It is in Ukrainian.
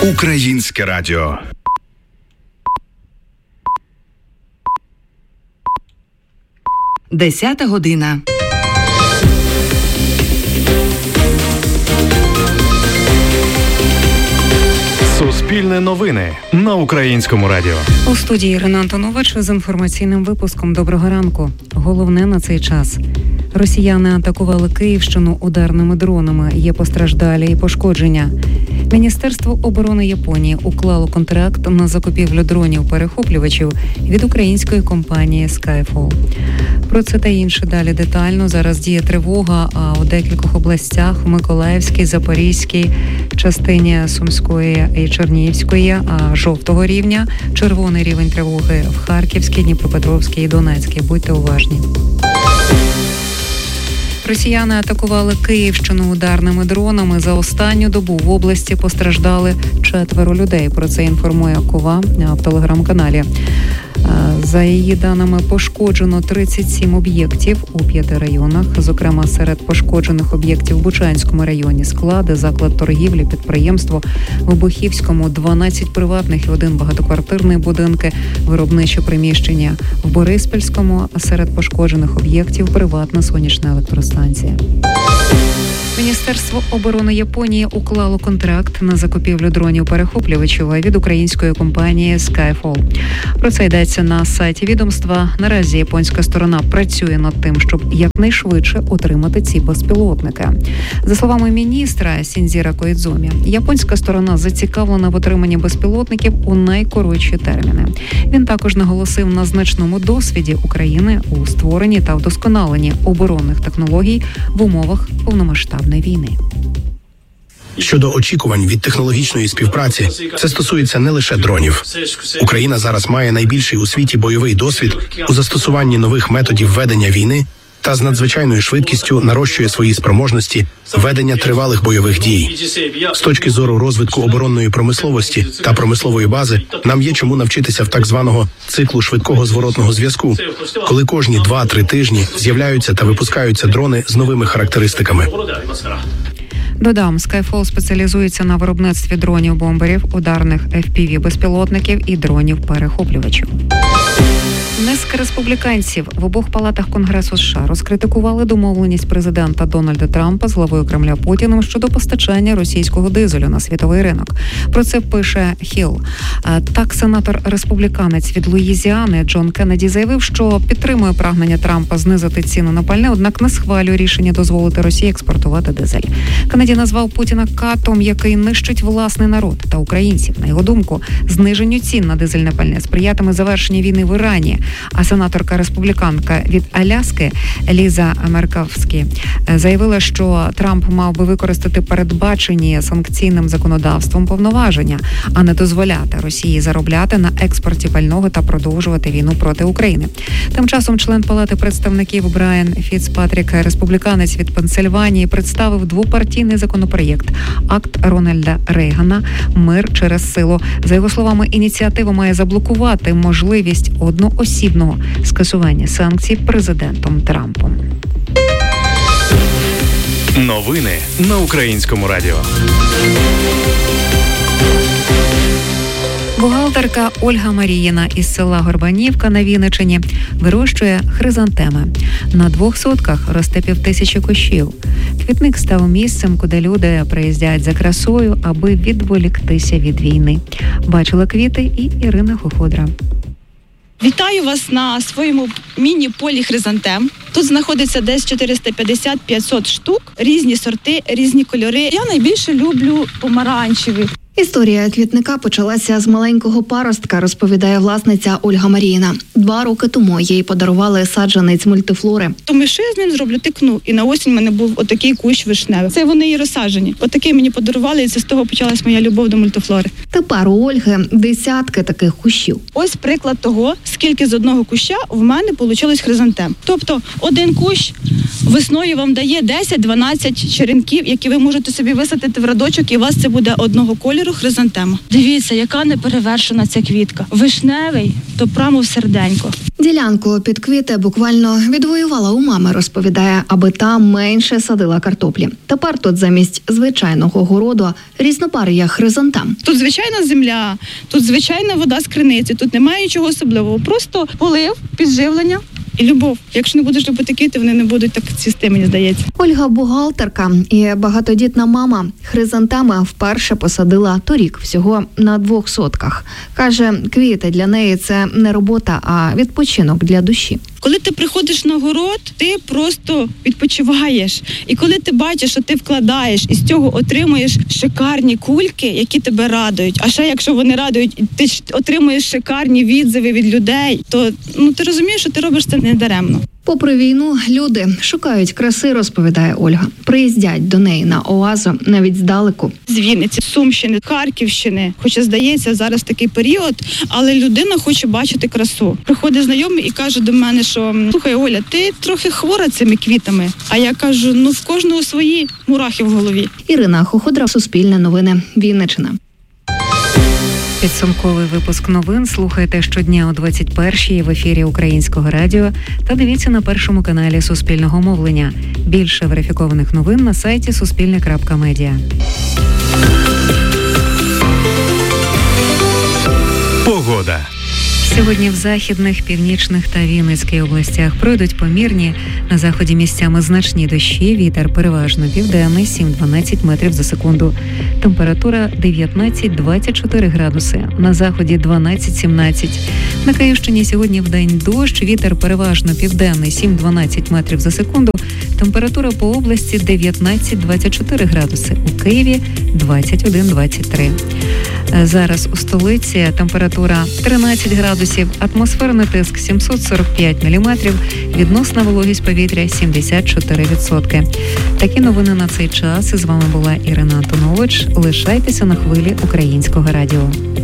Українське радіо. Десята година. Суспільне новини на Українському радіо. У студії Ірина Антонович з інформаційним випуском. Доброго ранку. Головне на цей час. Росіяни атакували Київщину ударними дронами. Є постраждалі і пошкодження. Міністерство оборони Японії уклало контракт на закупівлю дронів-перехоплювачів від української компанії Skyfall. Про це та інше далі детально. Зараз діє тривога, а у декількох областях – в Миколаївській, Запорізькій, частині Сумської і Чернігівської, а жовтого рівня, червоний рівень тривоги в Харківській, Дніпропетровській і Донецькій. Будьте уважні. Росіяни атакували Київщину ударними дронами. За останню добу в області постраждали 4 людей. Про це інформує Кова в телеграм-каналі. За її даними, пошкоджено 37 об'єктів у 5 районах. Зокрема, серед пошкоджених об'єктів в Бучанському районі склади, заклад торгівлі, підприємство, в Обухівському 12 приватних і 1 багатоквартирний будинки, виробничі приміщення. В Бориспільському серед пошкоджених об'єктів приватна сонячна електростанція. Міністерство оборони Японії уклало контракт на закупівлю дронів-перехоплювачів від української компанії Skyfall. Про це йдеться на сайті відомства. Наразі японська сторона працює над тим, щоб якнайшвидше отримати ці безпілотники. За словами міністра Сіндзіра Коїдзумі, японська сторона зацікавлена в отриманні безпілотників у найкоротші терміни. Він також наголосив на значному досвіді України у створенні та вдосконаленні оборонних технологій в умовах повномасштабної війни. Щодо очікувань від технологічної співпраці, це стосується не лише дронів. Україна зараз має найбільший у світі бойовий досвід у застосуванні нових методів ведення війни та з надзвичайною швидкістю нарощує свої спроможності ведення тривалих бойових дій. З точки зору розвитку оборонної промисловості та промислової бази, нам є чому навчитися в так званого циклу швидкого зворотного зв'язку, коли кожні 2-3 тижні з'являються та випускаються дрони з новими характеристиками. Додам, Skyfall спеціалізується на виробництві дронів-бомберів, ударних FPV-безпілотників і дронів-перехоплювачів. Низка республіканців в обох палатах Конгресу США розкритикували домовленість президента Дональда Трампа з главою Кремля Путіним щодо постачання російського дизелю на світовий ринок. Про це пише Хіл. Так, сенатор-республіканець від Луїзіани Джон Кеннеді заявив, що підтримує прагнення Трампа знизити ціну на пальне, однак не схвалює рішення дозволити Росії експортувати дизель. Кеннеді назвав Путіна катом, який нищить власний народ та українців. На його думку, зниженню цін на дизельне пальне сприятиме завершенню війни в Ірані. А сенаторка-республіканка від Аляски Ліза Меркавські заявила, що Трамп мав би використати передбачені санкційним законодавством повноваження, а не дозволяти Росії заробляти на експорті пального та продовжувати війну проти України. Тим часом член Палати представників Брайан Фіцпатрік, республіканець від Пенсильванії, представив двопартійний законопроєкт «Акт Рональда Рейгана. Мир через силу». За його словами, ініціатива має заблокувати можливість одноосібного скасування санкцій президентом Трампом. Новини на Українському радіо. Бухгалтерка Ольга Маріїна із села Горбанівка на Вінниччині вирощує хризантеми. На 2 сотках росте 5000 кущів. Квітник став місцем, куди люди приїздять за красою, аби відволіктися від війни. Бачила квіти і Ірина Хоходра. Вітаю вас на своєму міні-полі хризантем. Тут знаходиться десь 450-500 штук, різні сорти, різні кольори. Я найбільше люблю помаранчеві. Історія квітника почалася з маленького паростка, розповідає власниця Ольга Маріїна. 2 роки тому їй подарували саджанець мультифлори. Тому що я з ним зроблю? Тикну. І на осінь в мене був отакий кущ вишневий. Це вони і розсаджені. Отакий мені подарували, і це з того почалась моя любов до мультифлори. Тепер у Ольги десятки таких кущів. Ось приклад того, скільки з одного куща в мене вийшло хризантем. Тобто один кущ весною вам дає 10-12 черенків, які ви можете собі висадити в радочок, і у вас це буде одного кольору. кольору хризантема. Дивіться, яка неперевершена ця квітка. Вишневий, то прямо в серденько. Ділянку під квіти буквально відвоювала у мами, розповідає, аби та менше садила картоплі. Тепер тут замість звичайного городу різнопар'я хризантем. Тут звичайна земля, тут звичайна вода з криниці, тут немає нічого особливого. Просто полив, підживлення і любов. Якщо не будеш любити квіти, вони не будуть так цвісти, мені здається. Ольга – бухгалтерка і багатодітна мама. Хризантеми вперше посадила торік, всього на 2 сотках. Каже, квіти для неї – це не робота, а відпочинок для душі. Коли ти приходиш на город, ти просто відпочиваєш. І коли ти бачиш, що ти вкладаєш і з цього отримуєш шикарні кульки, які тебе радують, а ще якщо вони радують, ти отримуєш шикарні відзиви від людей, то ти розумієш, що ти робиш це не даремно. Попри війну, люди шукають краси, розповідає Ольга. Приїздять до неї на оазу навіть здалеку. З Вінниці, Сумщини, Харківщини. Хоча, здається, зараз такий період, але людина хоче бачити красу. Приходить знайомий і каже до мене, що слухай, Оля, ти трохи хвора цими квітами. А я кажу, в кожного свої мурахи в голові. Ірина Хоходра, Суспільне новини, Вінниччина. Підсумковий випуск новин слухайте щодня о 21-й в ефірі Українського радіо та дивіться на першому каналі Суспільного мовлення. Більше верифікованих новин на сайті suspilne.media. Погода. Сьогодні в західних, північних та Вінницькій областях пройдуть помірні, на заході місцями значні дощі, вітер переважно південний 7-12 метрів за секунду. Температура 19-24 градуси, на заході 12-17. На Київщині сьогодні вдень дощ, вітер переважно південний 7-12 метрів за секунду. Температура по області 19-24 градуси, у Києві 21-23. Зараз у столиці температура 13 градусів, атмосферний тиск 745 міліметрів, відносна вологість повітря 74%. Такі новини на цей час. З вами була Ірина Антонович. Лишайтеся на хвилі Українського радіо.